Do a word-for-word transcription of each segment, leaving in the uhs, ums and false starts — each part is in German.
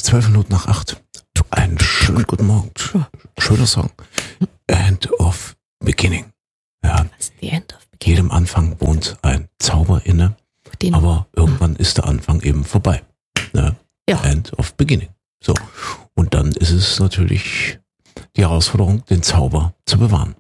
zwölf Minuten nach acht. Einen schönen guten Morgen. Schöner Song. End of Beginning. Ja. The end of beginning. Jedem Anfang wohnt ein Zauber inne, Den aber irgendwann ist der Anfang eben vorbei. Ne? Ja. End of Beginning. So. Und dann ist es natürlich die Herausforderung, den Zauber zu bewahren.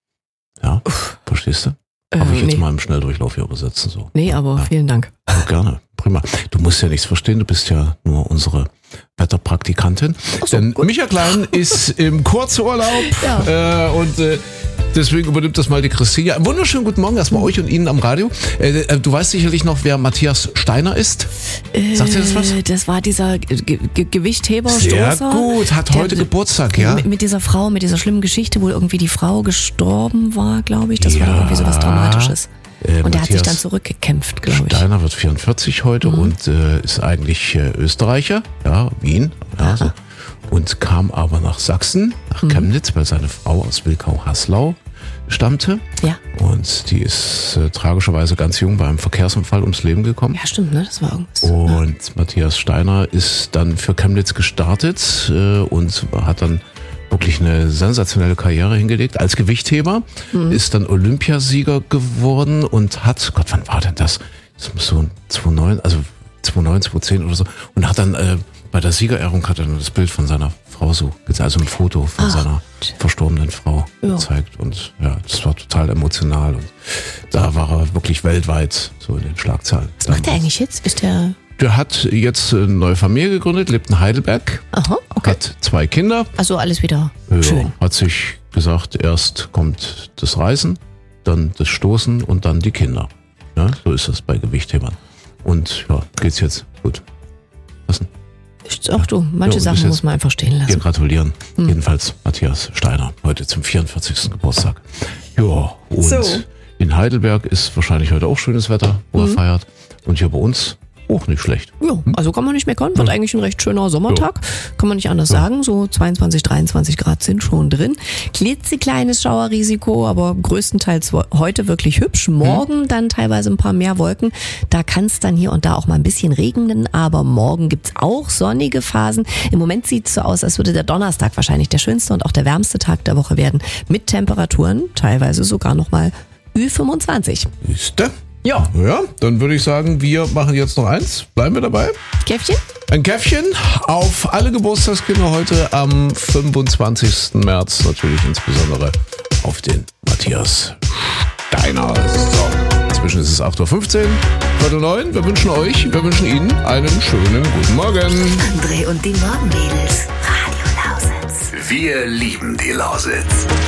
Ja, Uff. Verstehst du? Äh, Habe ich jetzt nee. mal im Schnelldurchlauf hier übersetzen. So. Nee, aber ja. vielen Dank. Ja, gerne, prima. Du musst ja nichts verstehen, du bist ja nur unsere Wetterpraktikantin. Ach so, Denn gut. Micha Klein ist im Kurzurlaub Ja. äh, und äh, deswegen übernimmt das mal die Christine. Wunderschönen guten Morgen erstmal euch und Ihnen am Radio. Äh, äh, du weißt sicherlich noch, wer Matthias Steiner ist. Sagt dir das was? Äh, Das war dieser Ge Ge Gewichtheber, Sehr Stoßer. gut, hat Der- heute Geburtstag, ja? Mit, mit dieser Frau, mit dieser schlimmen Geschichte, wo irgendwie die Frau gestorben war, glaube ich. Das war Ja. doch irgendwie so was Dramatisches. Äh, Und der hat sich Matthias dann zurückgekämpft, glaube ich. Steiner wird vierundvierzig heute Mhm. und äh, ist eigentlich äh, Österreicher, ja, Wien, ja, so, und kam aber nach Sachsen, nach Mhm. Chemnitz, weil seine Frau aus Wilkau-Haslau stammte. Ja. Und die ist äh, tragischerweise ganz jung bei einem Verkehrsunfall ums Leben gekommen. Ja, stimmt, ne? Das war irgendwas. Und Matthias Steiner ist dann für Chemnitz gestartet äh, und hat dann wirklich eine sensationelle Karriere hingelegt als Gewichtheber, Mhm. ist dann Olympiasieger geworden und hat, Gott, wann war denn das? Das muss so zweitausendneun, also zweitausendneun, zweitausendzehn oder so, und hat dann äh, bei der Siegerehrung hat er dann das Bild von seiner Frau so gezeigt, also ein Foto von Ach. seiner verstorbenen Frau Ja. gezeigt und ja, das war total emotional und da war er wirklich weltweit so in den Schlagzeilen. Was macht der eigentlich jetzt? Ist der... Der hat jetzt eine neue Familie gegründet, lebt in Heidelberg, Aha, okay. hat zwei Kinder. Also alles wieder Ja, schön. hat sich gesagt, erst kommt das Reisen, dann das Stoßen und dann die Kinder. Ja, so ist das bei Gewichthebern. Und ja, geht's jetzt gut. Was denn? Ach du, manche Ja, Sachen bis jetzt- muss man einfach stehen Wir lassen. gratulieren. Hm. Jedenfalls Matthias Steiner, heute zum vierundvierzigsten Geburtstag. Ja, und So. in Heidelberg ist wahrscheinlich heute auch schönes Wetter, wo Mhm. er feiert. Und hier bei uns auch nicht schlecht. Ja, also kann man nicht meckern. Wird eigentlich ein recht schöner Sommertag. Kann man nicht anders sagen. So zweiundzwanzig, dreiundzwanzig Grad sind schon drin. Klitzekleines Schauerrisiko, aber größtenteils wo- heute wirklich hübsch. Morgen dann teilweise ein paar mehr Wolken. Da kann es dann hier und da auch mal ein bisschen regnen. Aber morgen gibt's auch sonnige Phasen. Im Moment sieht's so aus, als würde der Donnerstag wahrscheinlich der schönste und auch der wärmste Tag der Woche werden. Mit Temperaturen teilweise sogar nochmal Ü fünfundzwanzig. Siehste? Ja. Ja, dann würde ich sagen, wir machen jetzt noch eins. Bleiben wir dabei? Käffchen? Ein Käffchen auf alle Geburtstagskinder heute am fünfundzwanzigsten März. Natürlich insbesondere auf den Matthias Steiner. So, inzwischen ist es acht Uhr fünfzehn, Viertel neun. Wir wünschen euch, wir wünschen Ihnen einen schönen guten Morgen. André und die Morgenmädels. Radio Lausitz. Wir lieben die Lausitz.